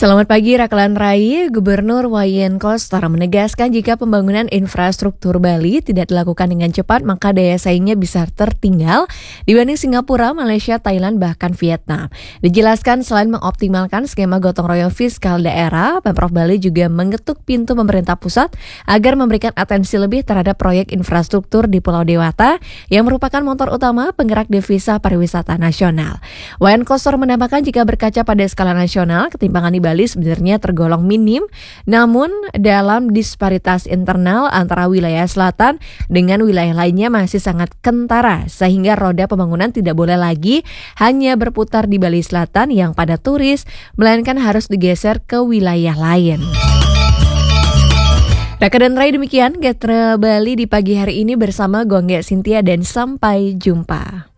Selamat pagi Raklan Rai, Gubernur Wayan Koster menegaskan jika pembangunan infrastruktur Bali tidak dilakukan dengan cepat maka daya saingnya bisa tertinggal dibanding Singapura, Malaysia, Thailand, bahkan Vietnam. Dijelaskan selain mengoptimalkan skema gotong royong fiskal daerah, Pemprov Bali juga mengetuk pintu pemerintah pusat agar memberikan atensi lebih terhadap proyek infrastruktur di Pulau Dewata yang merupakan motor utama penggerak devisa pariwisata nasional. Wayan Koster menambahkan jika berkaca pada skala nasional, ketimpangan di Bali sebenarnya tergolong minim, namun dalam disparitas internal antara wilayah selatan dengan wilayah lainnya masih sangat kentara, sehingga roda pembangunan tidak boleh lagi hanya berputar di Bali Selatan yang padat turis, melainkan harus digeser ke wilayah lain. Raka dan Rai, demikian Getra Bali di pagi hari ini bersama Gongge Cynthia dan sampai jumpa.